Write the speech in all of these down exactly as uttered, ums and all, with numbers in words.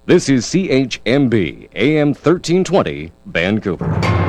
This is C H M B, A M thirteen twenty, Vancouver.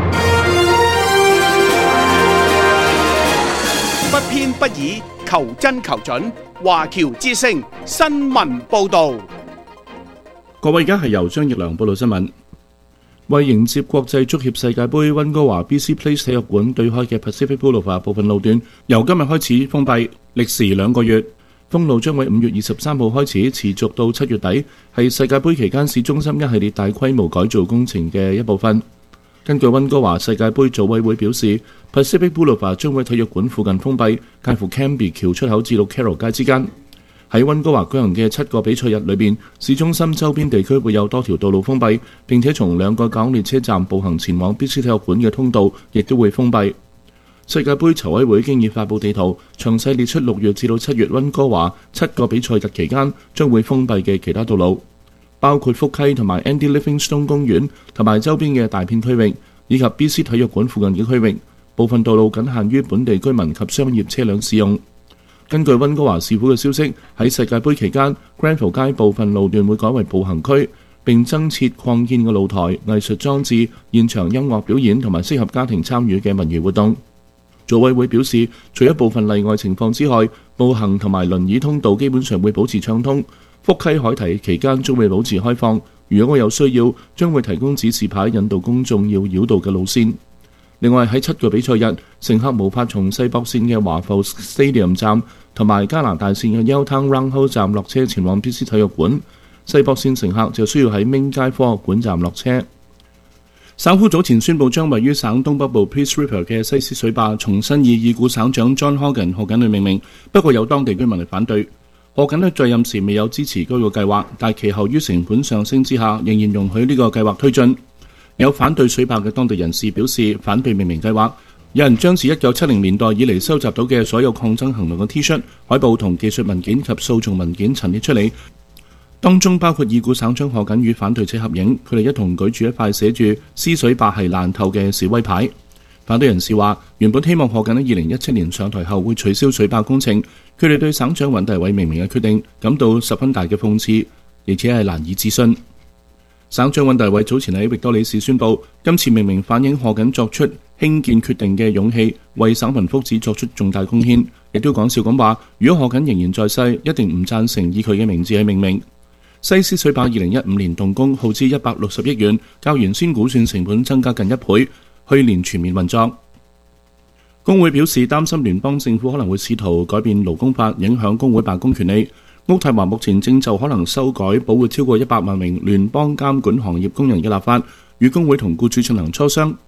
不偏不倚，求真求準。華僑之聲新聞報導。 各位，而家係由張奕良報道新聞。為迎接國際足協世界盃，溫哥華 B C Place 體育館對開嘅 Pacific Boulevard 部分路段由今日開始封閉，歷時兩個月。封路將會五月二十三號開始，持續到七月底，係世界盃期間市中心一系列大規模改造工程嘅一部分。根據溫哥華世界盃組委會表示 ，Pacific Boulevard 將會喺體育館附近封閉，介乎 Cambie 橋出口至到 Carroll 街之間。喺溫哥華舉行嘅七個比賽日裏邊，市中心周邊地區會有多條道路封閉，並且從兩個港列車站步行前往 B C 體育館嘅通道亦都會封閉。世界盃籌委會經已發布地圖，詳細列出六月至到七月溫哥華七個比賽日期間將會封閉嘅其他道路，包括福溪同埋 Andy Livingstone 公園同埋周邊嘅大片區域，以及 B C 體育館附近嘅區域。部分道路僅限於本地居民及商業車輛使用。根據溫哥華市府嘅消息，喺世界盃期間 Granville 街部分路段會改為步行區，並增設擴建嘅露台、藝術裝置、現場音樂表演同埋適合家庭參與嘅文娛活動。組委會表示，除咗部分例外情況之外，步行同埋輪椅通道基本上會保持暢通。福溪海堤期間將會保持開放，如果有需要，將會提供指示牌引導公眾要繞道嘅路線。另外喺七個比賽日，乘客無法從西北線嘅華埠 Stadium 站同埋加拿大線嘅 Yaletown Roundhouse 站落車前往 B C 體育館，西北線乘客就需要喺明街科學館站落車。省府早前宣布將位於省東北部 Peace River 嘅西斯水壩重新以已故省長 John Horgan 賀錦麗命名，不過有當地居民嚟反對。賀錦麗在任時未有支持該個計劃，但其後於成本上升之下，仍然容許呢個計劃推進。有反對水壩嘅當地人士表示反對命名計劃，有人將自一九七零年代以嚟收集到嘅所有抗爭行動嘅 T 恤、海報同技術文件及訴訟文件陳列出嚟。當中包括已故省長賀錦與反對者合影，佢哋一同舉住一塊寫住斯水壩係爛透嘅示威牌。反對人士話，原本希望賀錦喺二零一七年上台後會取消水壩工程，佢哋對省長尹大偉命名嘅決定感到十分大嘅諷刺，而且係難以置信。省長尹大偉早前喺域多利市宣布，今次命名反映賀錦作出興建決定嘅勇氣，為省民福祉作出重大貢獻。亦都講笑咁話，如果賀錦仍然在世，一定唔贊成以佢嘅名字去命名。西斯水壩二零一五年動工，耗資一百六十億元，較原先估算成本增加近一倍。去年全面運作。工會表示擔心聯邦政府可能會試圖改變勞工法，影響工會罷工權利。渥太華目前正就可能修改保護超過一百萬名聯邦監管行業工人嘅立法，與工會同僱主進行磋商。